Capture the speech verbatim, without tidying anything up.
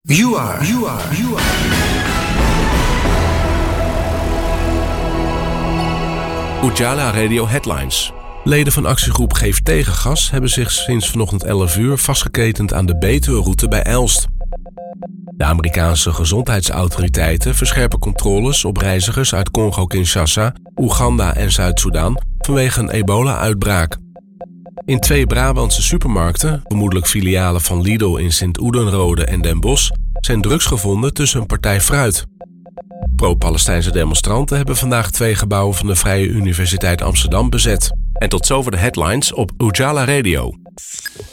You are, you are, you are. Ujala Radio Headlines. Leden van actiegroep Geef Tegengas hebben zich sinds vanochtend elf uur vastgeketend aan de Betuwe-route bij Elst. De Amerikaanse gezondheidsautoriteiten verscherpen controles op reizigers uit Congo-Kinshasa, Oeganda en Zuid-Soedan vanwege een ebola-uitbraak. In twee Brabantse supermarkten, vermoedelijk filialen van Lidl in Sint-Oedenrode en Den Bosch, zijn drugs gevonden tussen een partij fruit. Pro-Palestijnse demonstranten hebben vandaag twee gebouwen van de Vrije Universiteit Amsterdam bezet. En tot zover de headlines op Ujala Radio.